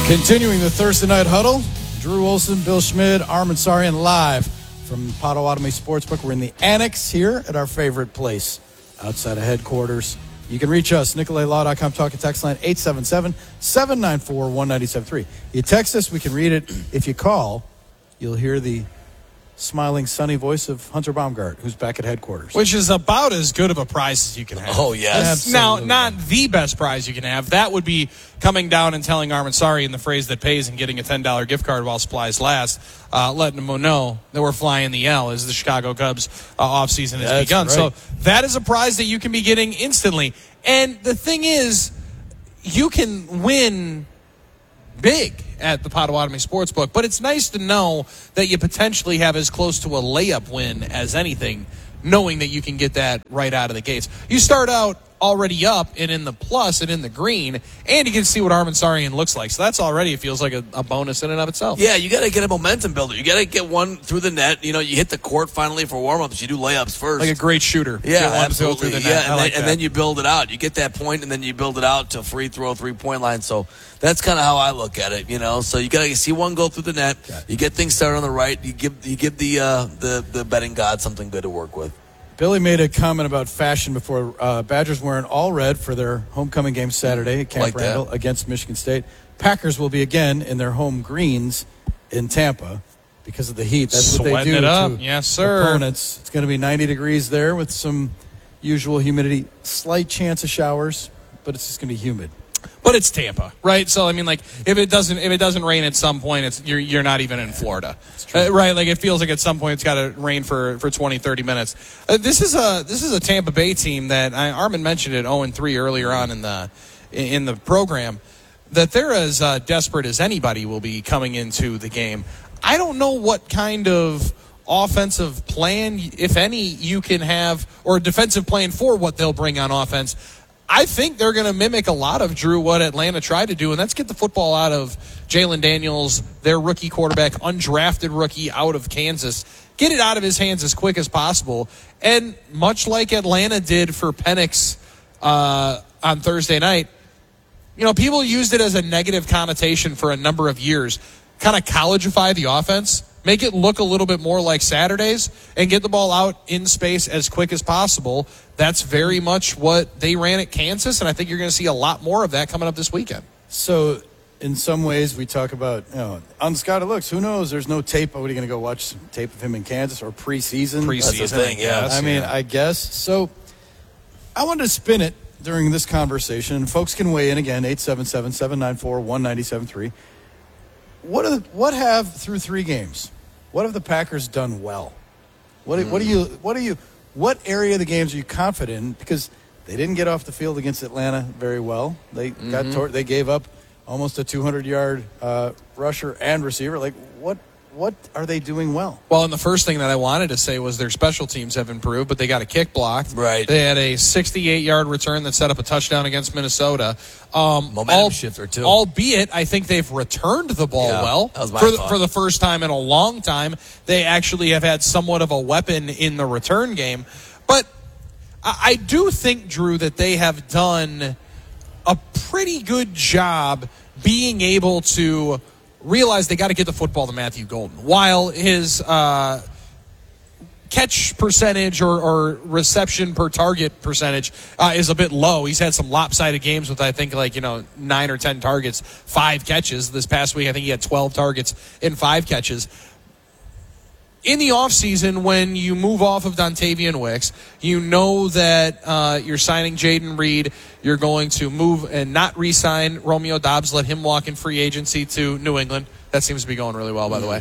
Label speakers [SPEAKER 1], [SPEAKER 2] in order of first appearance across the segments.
[SPEAKER 1] Continuing the Thursday Night Huddle, Drew Olson, Bill Schmid, Armin Sarian live from Potawatomi Sportsbook. We're in the annex here at our favorite place outside of headquarters. You can reach us, NicoletLaw.com, talk and text line 877-794-1973. You text us, we can read it. If you call, you'll hear the smiling, sunny voice of Hunter Baumgart, who's back at headquarters.
[SPEAKER 2] Which is about as good of a prize as you can have.
[SPEAKER 3] Oh, yes.
[SPEAKER 1] Absolutely.
[SPEAKER 2] Now, not the best prize you can have. That would be coming down and telling Armin Sarian the phrase that pays and getting a $10 gift card while supplies last, letting him know that we're flying the L as the Chicago Cubs offseason has begun.
[SPEAKER 1] Right.
[SPEAKER 2] So that is a prize that you can be getting instantly. And the thing is, you can win big at the Potawatomi Sportsbook, but it's nice to know that you potentially have as close to a layup win as anything, knowing that you can get that right out of the gates. You start out already up and in the plus and in the green, and you can see what Armin Sarian looks like. So that's already, it feels like a bonus in and of itself.
[SPEAKER 3] Yeah, you got to get a momentum builder. You got to get one through the net. You know, you hit the court finally for warm-ups. You do layups first.
[SPEAKER 2] Like a great shooter.
[SPEAKER 3] Yeah,
[SPEAKER 2] Get one to go
[SPEAKER 3] absolutely.
[SPEAKER 2] through the net.
[SPEAKER 3] Yeah,
[SPEAKER 2] I
[SPEAKER 3] and then you build it out. You get that point, and then you build it out to free throw, three-point line. So that's kind of how I look at it, you know. So you got to see one go through the net. You get things started on the right. You give the betting god something good to work with.
[SPEAKER 1] Billy made a comment about fashion before. Badgers wearing all red for their homecoming game Saturday at Camp
[SPEAKER 3] Like that.
[SPEAKER 1] Randall against Michigan State. Packers will be again in their home greens in Tampa because of the heat. That's what they
[SPEAKER 2] Sweating
[SPEAKER 1] do
[SPEAKER 2] it up.
[SPEAKER 1] to
[SPEAKER 2] Yes, sir.
[SPEAKER 1] opponents. It's going to be 90 degrees there with some usual humidity, slight chance of showers, but it's just going to be humid.
[SPEAKER 2] But it's Tampa, right? So I mean, like, if it doesn't rain at some point, you're not even in Florida, right? Like, it feels like at some point it's got to rain for 20, 30 minutes. This is a Tampa Bay team that Armin mentioned it 0-3 earlier on in the program, that they're as desperate as anybody will be coming into the game. I don't know what kind of offensive plan, if any, you can have, or defensive plan for what they'll bring on offense. I think they're going to mimic a lot of, Drew, what Atlanta tried to do, and that's get the football out of Jalen Daniels, their rookie quarterback, undrafted rookie out of Kansas. Get it out of his hands as quick as possible. And much like Atlanta did for Penix on Thursday night, you know, people used it as a negative connotation for a number of years. Kind of collegeify the offense, make it look a little bit more like Saturdays, and get the ball out in space as quick as possible. That's very much what they ran at Kansas, and I think you're going to see a lot more of that coming up this weekend.
[SPEAKER 1] So, in some ways, we talk about, you know, unschotted looks. Who knows? There's no tape. Are we going to go watch some tape of him in Kansas or preseason?
[SPEAKER 3] That's the thing, yeah.
[SPEAKER 1] I mean, I guess. So, I wanted to spin it during this conversation. Folks can weigh in again, 877-794-1973. What have, through 3 games, what have the Packers done well? What area of the games are you confident in? Because they didn't get off the field against Atlanta very well. They they gave up almost a 200-yard rusher and receiver. Like, what are they doing well?
[SPEAKER 2] Well, and the first thing that I wanted to say was their special teams have improved, but they got a kick blocked.
[SPEAKER 3] Right.
[SPEAKER 2] They had a 68-yard return that set up a touchdown against Minnesota.
[SPEAKER 3] Momentum shifter, too.
[SPEAKER 2] Albeit, I think they've returned the ball well.
[SPEAKER 3] That was my thought.
[SPEAKER 2] For the first time in a long time. They actually have had somewhat of a weapon in the return game. But I do think, Drew, that they have done a pretty good job being able to realize they got to get the football to Matthew Golden. While his catch percentage or reception per target percentage is a bit low, he's had some lopsided games with, I think, 9 or 10 targets, 5 catches. This past week, I think he had 12 targets and 5 catches. In the offseason, when you move off of Dontavian Wicks, you know that you're signing Jaden Reed. You're going to move and not re-sign Romeo Doubs, let him walk in free agency to New England. That seems to be going really well, by the way.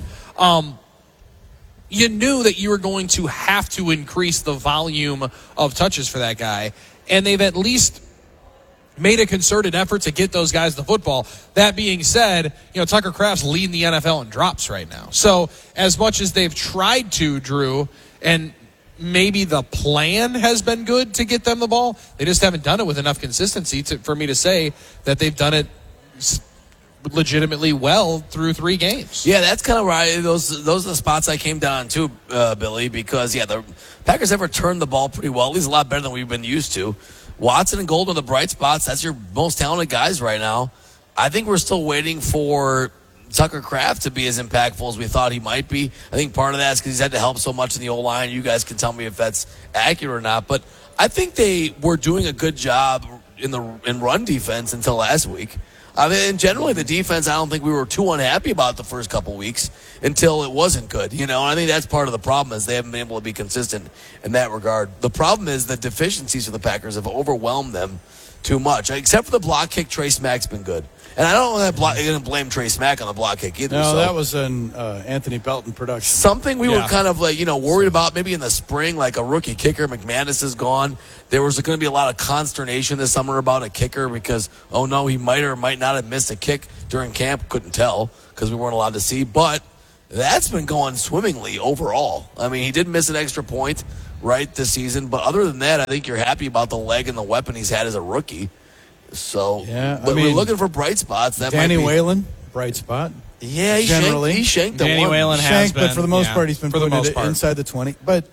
[SPEAKER 2] You knew that you were going to have to increase the volume of touches for that guy, and they've at least made a concerted effort to get those guys the football. That being said, Tucker Kraft's leading the NFL in drops right now. So as much as they've tried to, Drew, and maybe the plan has been good to get them the ball, they just haven't done it with enough consistency for me to say that they've done it legitimately well through 3 games.
[SPEAKER 3] Yeah, that's kind of where those are the spots I came down to, Billy, because, the Packers have returned the ball pretty well, at least a lot better than we've been used to. Watson and Golden are the bright spots. That's your most talented guys right now. I think we're still waiting for Tucker Kraft to be as impactful as we thought he might be. I think part of that is because he's had to help so much in the O-line. You guys can tell me if that's accurate or not. But I think they were doing a good job in run defense until last week. I mean, and generally the defense, I don't think we were too unhappy about the first couple weeks until it wasn't good. And I think that's part of the problem is they haven't been able to be consistent in that regard. The problem is the deficiencies for the Packers have overwhelmed them too much. Except for the block kick, Trey Smack's been good. And I don't know that you're going to blame Trey Smack on the block kick either.
[SPEAKER 1] No, that was an Anthony Belton production.
[SPEAKER 3] Something we were kind of worried about maybe in the spring, like a rookie kicker. McManus is gone. There was going to be a lot of consternation this summer about a kicker because, oh no, he might or might not have missed a kick during camp. Couldn't tell because we weren't allowed to see. But that's been going swimmingly overall. I mean, he did miss an extra point, right, this season. But other than that, I think you're happy about the leg and the weapon he's had as a rookie. So, but we're looking for bright spots. That
[SPEAKER 1] Danny
[SPEAKER 3] might be
[SPEAKER 1] Whalen, bright spot.
[SPEAKER 3] Yeah, he shanked the
[SPEAKER 2] Danny
[SPEAKER 3] one.
[SPEAKER 2] Whalen has been,
[SPEAKER 1] but for the most part, he's been putting it inside the 20. But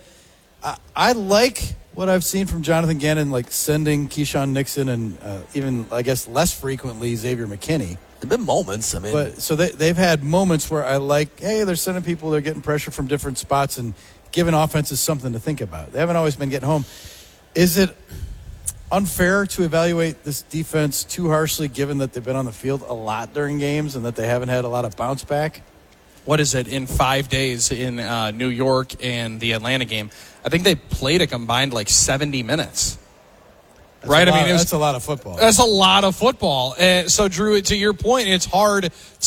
[SPEAKER 1] I like what I've seen from Jonathan Gannon, like sending Keyshawn Nixon and even, I guess, less frequently Xavier McKinney.
[SPEAKER 3] There have been moments. I mean,
[SPEAKER 1] but so they've had moments where I like, hey, they're sending people, they're getting pressure from different spots and giving offenses something to think about. They haven't always been getting home. Is it unfair to evaluate this defense too harshly given that they've been on the field a lot during games and that they haven't had a lot of bounce back?
[SPEAKER 2] What is it, in 5 days in New York and the Atlanta game? I think they played a combined 70 minutes. Right?
[SPEAKER 1] That's a lot of football.
[SPEAKER 2] That's a lot of football. So, Drew, to your point, it's hard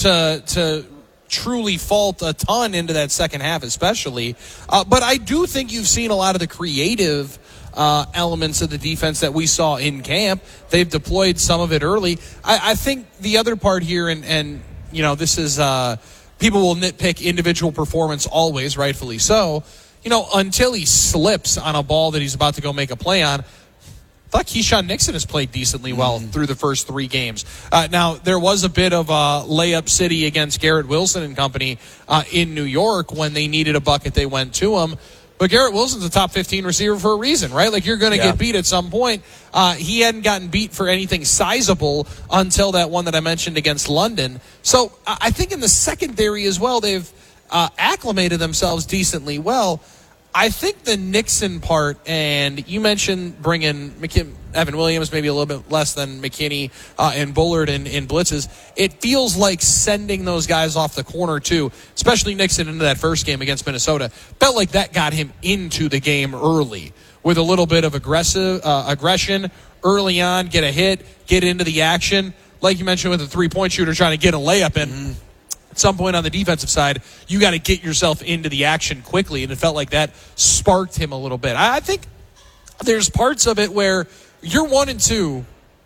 [SPEAKER 2] to truly fault a ton into that second half especially. But I do think you've seen a lot of the creative elements of the defense that we saw in camp. They've deployed some of it early. I think the other part here, and this is people will nitpick individual performance always, rightfully so. Until he slips on a ball that he's about to go make a play on, I thought Keyshawn Nixon has played decently well through the first 3 games. Now, there was a bit of a layup city against Garrett Wilson and company in New York when they needed a bucket. They went to him. But Garrett Wilson's a top 15 receiver for a reason, right? You're going to get beat at some point. He hadn't gotten beat for anything sizable until that one that I mentioned against London. So I think in the secondary as well, they've acclimated themselves decently well. I think the Nixon part, and you mentioned bringing Evan Williams, maybe a little bit less than McKinney and Bullard in blitzes. It feels like sending those guys off the corner, too, especially Nixon into that first game against Minnesota. Felt like that got him into the game early with a little bit of aggression early on, get a hit, get into the action. Like you mentioned with the three-point shooter trying to get a layup in. Mm-hmm. At some point on the defensive side, you got to get yourself into the action quickly, and it felt like that sparked him a little bit. I think there's parts of it where you're 1-2,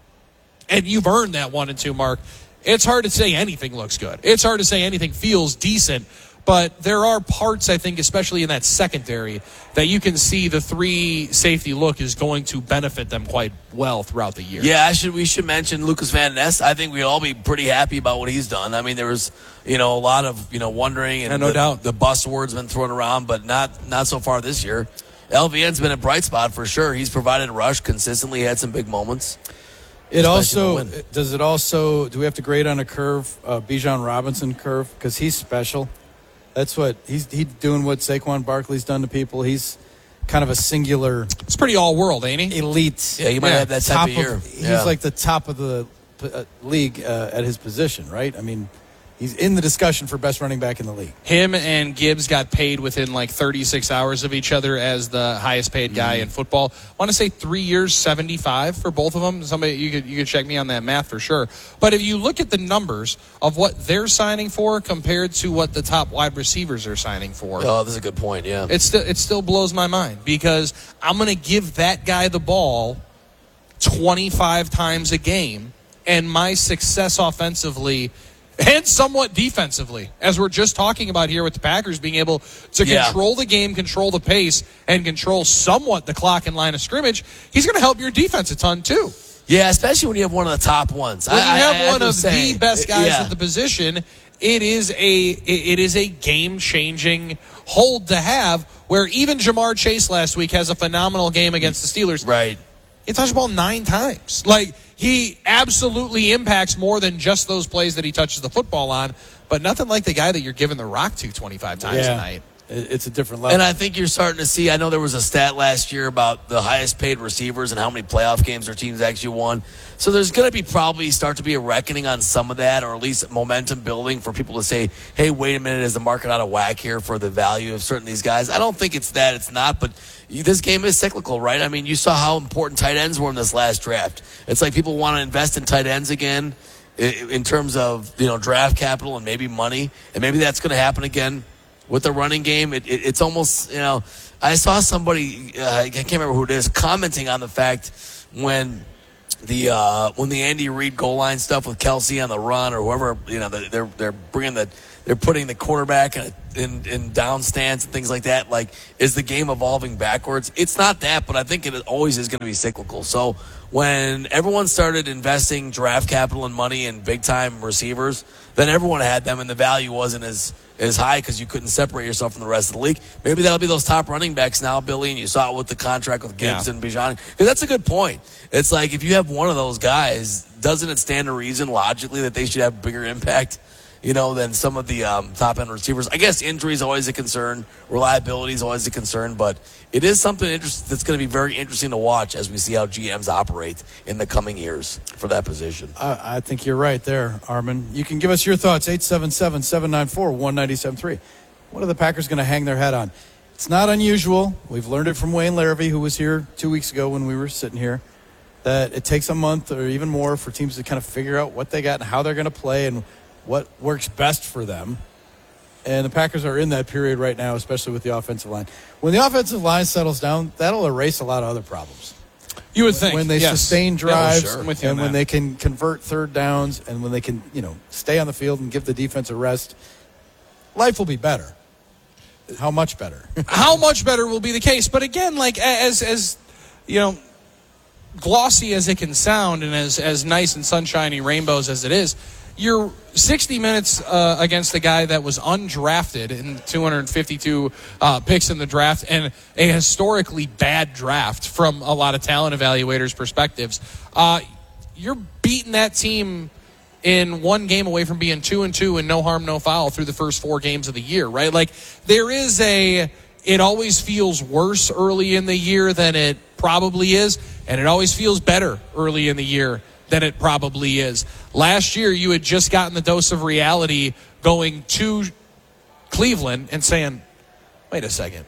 [SPEAKER 2] and you've earned that 1-2 mark. It's hard to say anything looks good. It's hard to say anything feels decent, but there are parts, I think, especially in that secondary, that you can see the 3 safety look is going to benefit them quite well throughout the year.
[SPEAKER 3] Yeah, we should mention Lucas Van Ness. I think we'd all be pretty happy about what he's done. I mean, there was a lot of wondering, and
[SPEAKER 2] no doubt
[SPEAKER 3] the buzzword's been thrown around, but not so far this year. LVN's been a bright spot for sure. He's provided a rush consistently, had some big moments.
[SPEAKER 1] Do we have to grade on a curve, Bijan Robinson curve, because he's special? That's what he's doing. What Saquon Barkley's done to people. He's kind of a singular.
[SPEAKER 2] It's pretty all world, ain't he?
[SPEAKER 3] Elite. Yeah, he might have that type of year.
[SPEAKER 1] He's like the top of the league at his position, right? I mean, he's in the discussion for best running back in the league.
[SPEAKER 2] Him and Gibbs got paid within 36 hours of each other as the highest paid guy in football. I want to say 3 years, 75 for both of them. Somebody you could check me on that math for sure. But if you look at the numbers of what they're signing for compared to what the top wide receivers are signing for,
[SPEAKER 3] oh, that's a good point. Yeah,
[SPEAKER 2] it still blows my mind because I'm going to give that guy the ball 25 times a game, and my success offensively and somewhat defensively, as we're just talking about here with the Packers being able to control the game, control the pace, and control somewhat the clock and line of scrimmage, he's going to help your defense a ton too.
[SPEAKER 3] Yeah, especially when you have one of the top ones.
[SPEAKER 2] When you have one of the best guys at the position, it is a game-changing hold to have, where even Jamar Chase last week has a phenomenal game against the Steelers.
[SPEAKER 3] Right.
[SPEAKER 2] he touched the ball 9 times. Like, he absolutely impacts more than just those plays that he touches the football on, but nothing like the guy that you're giving the rock to 25 times a night.
[SPEAKER 1] It's a different level.
[SPEAKER 3] And I think you're starting to see, I know there was a stat last year about the highest paid receivers and how many playoff games their teams actually won. So there's going to be probably start to be a reckoning on some of that, or at least momentum building for people to say, hey, wait a minute, is the market out of whack here for the value of certain of these guys? I don't think it's that. It's not, but this game is cyclical, right? I mean, you saw how important tight ends were in this last draft. It's like people want to invest in tight ends again in terms of, draft capital and maybe money, and maybe that's going to happen again. With the running game, it's almost, I saw somebody, I can't remember who it is, commenting on the fact when the Andy Reid goal line stuff with Kelsey on the run or whoever, they're putting the quarterback in down stance and things like that. Like, is the game evolving backwards? It's not that, but I think it always is going to be cyclical. So when everyone started investing draft capital and money in big time receivers, then everyone had them and the value wasn't as high because you couldn't separate yourself from the rest of the league. Maybe that'll be those top running backs now, Billy, and you saw it with the contract with Gibbs and Bijan. Because that's a good point. It's like if you have one of those guys, doesn't it stand to reason logically that they should have bigger impact, than some of the top-end receivers? I guess injury is always a concern. Reliability is always a concern. But it is something that's going to be very interesting to watch as we see how GMs operate in the coming years for that position.
[SPEAKER 1] I think you're right there, Armin. You can give us your thoughts, 877-794-1973. What are the Packers going to hang their hat on? It's not unusual. We've learned it from Wayne Larrivee, who was here 2 weeks ago when we were sitting here, that it takes a month or even more for teams to kind of figure out what they got and how they're going to play and what works best for them. And the Packers are in that period right now, especially with the offensive line. When the offensive line settles down, that'll erase a lot of other problems.
[SPEAKER 2] You would think.
[SPEAKER 1] When they sustain drives,
[SPEAKER 2] I'm with you
[SPEAKER 1] and
[SPEAKER 2] on
[SPEAKER 1] when
[SPEAKER 2] that.
[SPEAKER 1] they can convert third downs, and when they can, stay on the field and give the defense a rest, life will be better. How much better?
[SPEAKER 2] How much better will be the case? But again, like as glossy as it can sound, and as nice and sunshiny rainbows as it is, you're 60 minutes against a guy that was undrafted in 252 picks in the draft, and a historically bad draft from a lot of talent evaluators' perspectives. You're beating that team in one game away from being 2-2 and no harm, no foul through the first 4 games of the year, right? Like, there is it always feels worse early in the year than it probably is, and it always feels better early in the year than it probably is. Last year, you had just gotten the dose of reality going to Cleveland and saying, wait a second,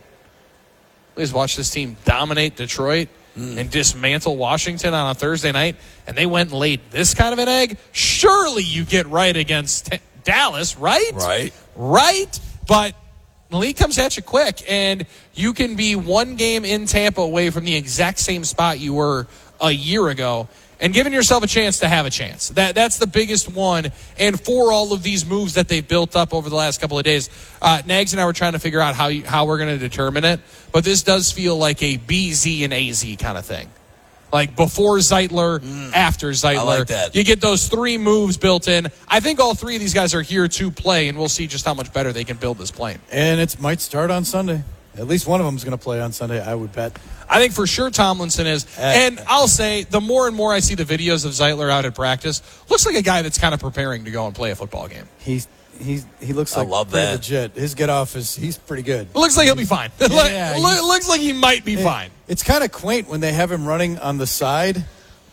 [SPEAKER 2] please watch this team dominate Detroit and dismantle Washington on a Thursday night, and they went and laid this kind of an egg? Surely you get right against Dallas, right? Right. But the league comes at you quick, and you can be one game in Tampa away from the exact same spot you were a year ago, and giving yourself a chance to have a chance. That's the biggest one. And for all of these moves that they've built up over the last couple of days, Nags and I were trying to figure out how we're going to determine it. But this does feel like a BZ and AZ kind of thing. Like before Zeitler, after Zeitler.
[SPEAKER 3] I like that.
[SPEAKER 2] You get those 3 moves built in. I think all 3 of these guys are here to play, and we'll see just how much better they can build this plane.
[SPEAKER 1] And it might start on Sunday. At least one of them is going to play on Sunday, I would bet.
[SPEAKER 2] I think for sure Tomlinson is. And I'll say, the more and more I see the videos of Zeitler out at practice, looks like a guy that's kind of preparing to go and play a football game.
[SPEAKER 1] He looks like
[SPEAKER 3] love
[SPEAKER 1] pretty
[SPEAKER 3] that.
[SPEAKER 1] Legit. His get-off he's pretty good.
[SPEAKER 2] It looks like he'll be fine.
[SPEAKER 1] Yeah,
[SPEAKER 2] looks like he might be fine.
[SPEAKER 1] It's kind of quaint when they have him running on the side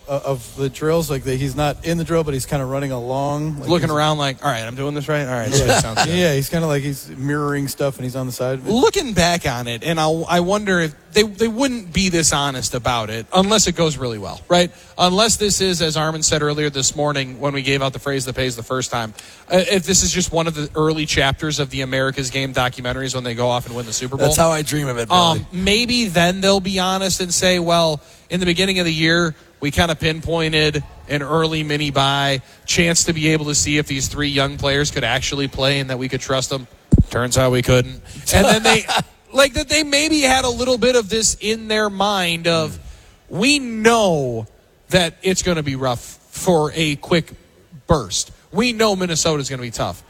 [SPEAKER 1] of the drills. Like he's not in the drill, but he's kind of running along. Like
[SPEAKER 2] Looking around like, all right, I'm doing this right? All right, sounds good.
[SPEAKER 1] Yeah, he's kind of like he's mirroring stuff, and he's on the side.
[SPEAKER 2] Looking back on it, and I wonder if they wouldn't be this honest about it unless it goes really well, right? Unless this is, as Armin said earlier this morning when we gave out the phrase that pays the first time, if this is just one of the early chapters of the America's Game documentaries when they go off and win the Super Bowl.
[SPEAKER 3] That's how I dream of it, Billy.
[SPEAKER 2] Maybe then they'll be honest and say, well, in the beginning of the year, we kind of pinpointed an early mini buy, chance to be able to see if these 3 young players could actually play and that we could trust them. Turns out we couldn't. And then they maybe had a little bit of this in their mind of, we know that it's going to be rough for a quick burst. We know Minnesota's going to be tough.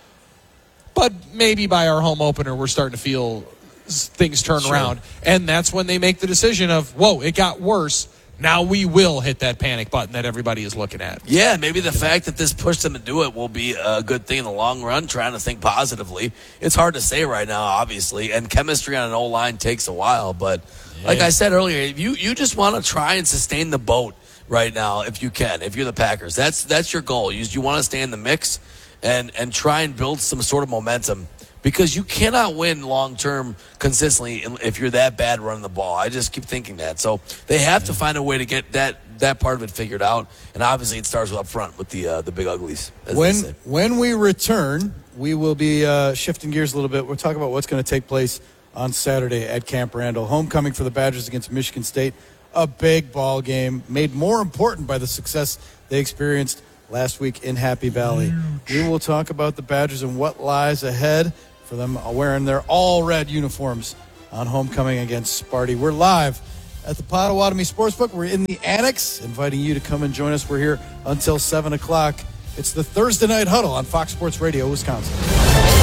[SPEAKER 2] But maybe by our home opener, we're starting to feel things turn around. And that's when they make the decision of, whoa, it got worse. now we will hit that panic button that everybody is looking at.
[SPEAKER 3] Yeah, maybe the fact that this pushed them to do it will be a good thing in the long run, trying to think positively. It's hard to say right now, obviously, and chemistry on an O-line takes a while. But like I said earlier, you just want to try and sustain the boat right now if you can, if you're the Packers. That's your goal. You want to stay in the mix and try and build some sort of momentum. Because you cannot win long-term consistently if you're that bad running the ball. I just keep thinking that. So they have to find a way to get that part of it figured out. And obviously it starts up front with the big uglies.
[SPEAKER 1] When we return, we will be shifting gears a little bit. We'll talk about what's going to take place on Saturday at Camp Randall. Homecoming for the Badgers against Michigan State. A big ball game made more important by the success they experienced last week in Happy Valley. We will talk about the Badgers and what lies ahead for them wearing their all-red uniforms on homecoming against Sparty. We're live at the Potawatomi Sportsbook. We're in the Annex, inviting you to come and join us. We're here until 7 o'clock. It's the Thursday Night Huddle on Fox Sports Radio, Wisconsin.